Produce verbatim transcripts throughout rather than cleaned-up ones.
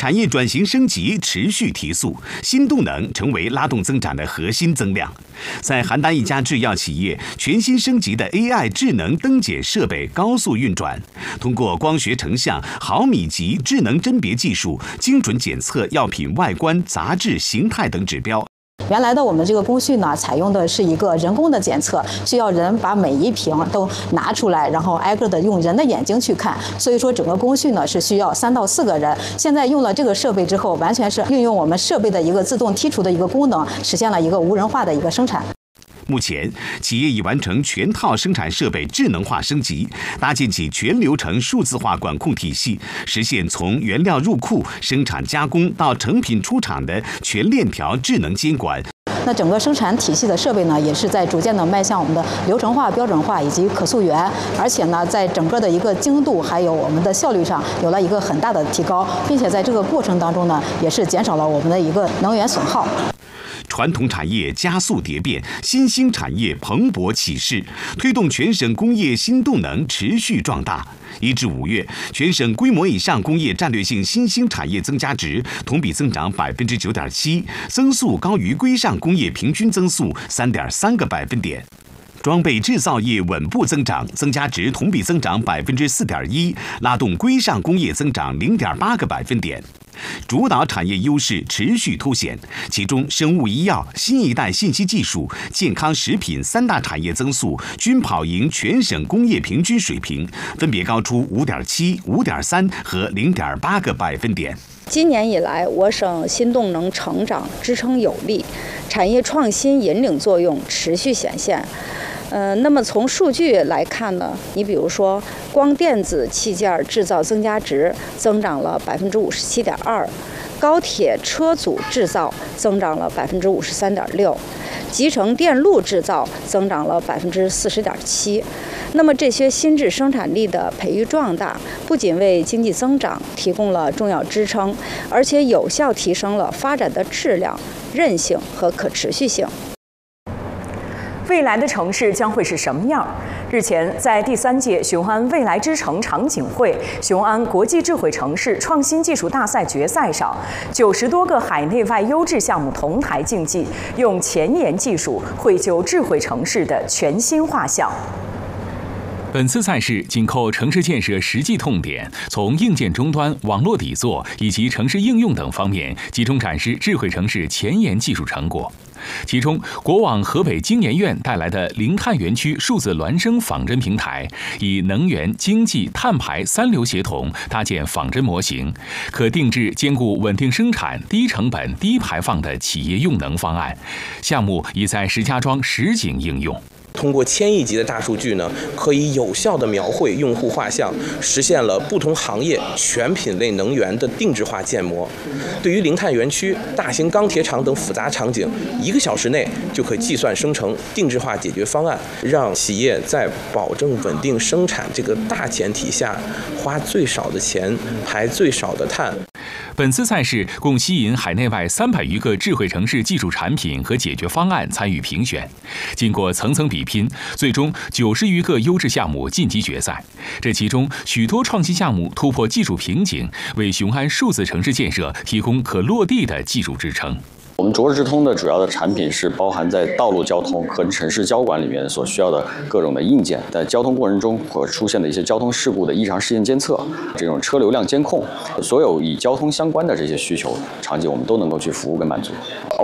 产业转型升级持续提速，新动能成为拉动增长的核心增量。在邯郸一家制药企业，全新升级的 A I 智能灯检设备高速运转，通过光学成像、毫米级智能甄别技术，精准检测药品外观、杂质、形态等指标。 原来的我们这个工序呢，采用的是一个人工的检测，需要人把每一瓶都拿出来，然后挨个的用人的眼睛去看。所以说整个工序呢是需要三到四个人。现在用了这个设备之后，完全是运用我们设备的一个自动剔除的一个功能，实现了一个无人化的一个生产。 目前，企业已完成全套生产设备智能化升级，搭建起全流程数字化管控体系，实现从原料入库、生产加工到成品出厂的全链条智能监管。 那整个生产体系的设备呢，也是在逐渐的迈向我们的流程化、标准化以及可溯源，而且呢，在整个的一个精度还有我们的效率上有了一个很大的提高，并且在这个过程当中呢，也是减少了我们的一个能源损耗。 传统产业加速蝶变，新兴产业蓬勃起势，推动全省工业新动能持续壮大。一至五月，全省规模以上工业战略性新兴产业增加值同比增长百分之九点七，增速高于规上工业平均增速三点三个百分点。装备制造业稳步增长，增加值同比增长百分之四点一，拉动规上工业增长零点八个百分点。主导产业优势持续凸显，其中生物医药、新一代信息技术、健康食品三大产业增速均跑赢全省工业平均水平，分别高出五点七、五点三和零点八个百分点。 今年以来，我省新动能成长支撑有力，产业创新引领作用持续显现。呃，那么从数据来看呢，你比如说光电子器件制造增加值增长了百分之五十七点二，高铁车组制造增长了百分之五十三点六，集成电路制造增长了百分之四十点七。那么这些新质生产力的培育壮大，不仅为经济增长提供了重要支撑，而且有效提升了发展的质量、韧性和可持续性。 未来的城市将会是什么样？日前，在第三届雄安未来之城场景会雄安国际智慧城市创新技术大赛决赛上，九十多个海内外优质项目同台竞技，用前沿技术绘就智慧城市的全新画像。 本次赛事紧扣城市建设实际痛点，从硬件终端、网络底座以及城市应用等方面，集中展示智慧城市前沿技术成果。其中，国网河北经研院带来的零碳园区数字孪生仿真平台，以能源、经济、碳排三流协同搭建仿真模型，可定制兼顾稳定生产、低成本、低排放的企业用能方案。项目已在石家庄实景应用。 通过千亿级的大数据呢，可以有效地描绘用户画像，实现了不同行业全品类能源的定制化建模。对于零碳园区、大型钢铁厂等复杂场景，一个小时内就可以计算生成定制化解决方案，让企业在保证稳定生产这个大前提下，花最少的钱，排最少的碳。 本次赛事共吸引海内外三百余个智慧城市技术产品和解决方案参与评选，经过层层比拼，最终九十余个优质项目晋级决赛。这其中许多创新项目突破技术瓶颈，为雄安数字城市建设提供可落地的技术支撑。 我们卓智通的主要的产品是包含在道路交通和城市交管里面所需要的各种的硬件，在交通过程中所出现的一些交通事故的异常事件监测，这种车流量监控，所有与交通相关的这些需求场景，我们都能够去服务跟满足。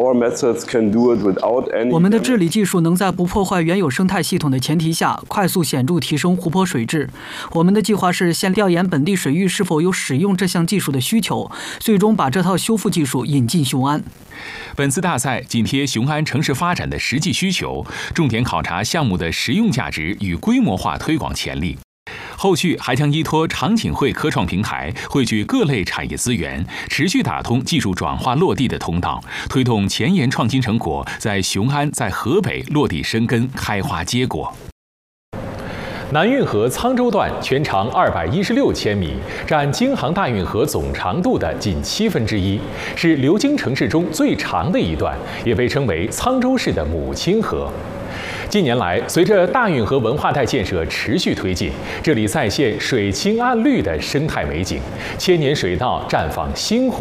我们的治理技术能在不破坏原有生态系统的前提下，快速显著提升湖泊水质。我们的计划是先调研本地水域是否有使用这项技术的需求，最终把这套修复技术引进雄安。 本次大赛紧贴雄安城市发展的实际需求，重点考察项目的实用价值与规模化推广潜力。后续还将依托场景会科创平台，汇聚各类产业资源，持续打通技术转化落地的通道，推动前沿创新成果在雄安、在河北落地生根、开花结果。 南运河沧州段全长二百一十六千米，占京杭大运河总长度的近七分之一，是流经城市中最长的一段，也被称为沧州市的母亲河。近年来，随着大运河文化带建设持续推进，这里再现水清岸绿的生态美景，千年水道绽放新火。